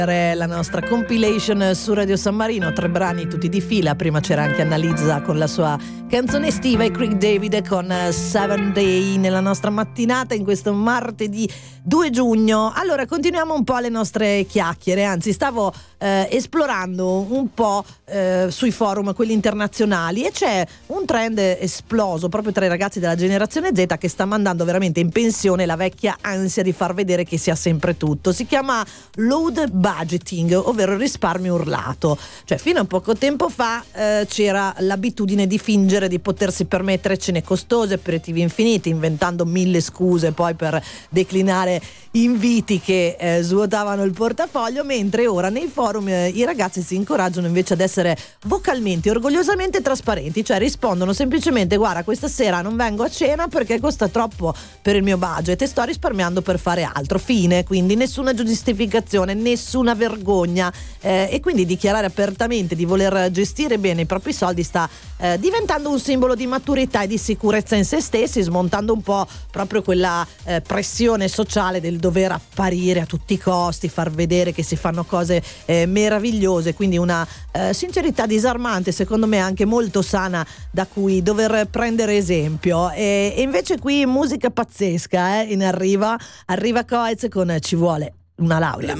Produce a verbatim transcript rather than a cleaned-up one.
La nostra compilation su Radio San Marino, tre brani tutti di fila. Prima c'era anche Annalisa con la sua canzone estiva e Craig David con Seven Day nella nostra mattinata in questo martedì due giugno. Allora continuiamo un po' le nostre chiacchiere, anzi stavo eh, esplorando un po' eh, sui forum, quelli internazionali, e c'è un trend esploso proprio tra i ragazzi della generazione Z che sta mandando veramente in pensione la vecchia ansia di far vedere che si ha sempre tutto. Si chiama load budgeting, ovvero risparmio urlato. Cioè fino a poco tempo fa eh, c'era l'abitudine di fingere di potersi permettere cene costose, aperitivi infiniti, inventando mille scuse poi per declinare inviti che eh, svuotavano il portafoglio, mentre ora nei forum eh, i ragazzi si incoraggiano invece ad essere vocalmente e orgogliosamente trasparenti, cioè rispondono semplicemente: guarda, questa sera non vengo a cena perché costa troppo per il mio budget e sto risparmiando per fare altro, fine. Quindi nessuna giustificazione, nessuna vergogna, eh, e quindi dichiarare apertamente di voler gestire bene i propri soldi sta eh, diventando un simbolo di maturità e di sicurezza in se stessi, smontando un po' proprio quella eh, pressione sociale del dover apparire a tutti i costi, far vedere che si fanno cose eh, meravigliose. Quindi una eh, sincerità disarmante, secondo me anche molto sana, da cui dover prendere esempio. E, e invece qui musica pazzesca eh, in arriva arriva Coez con Ci vuole una laurea.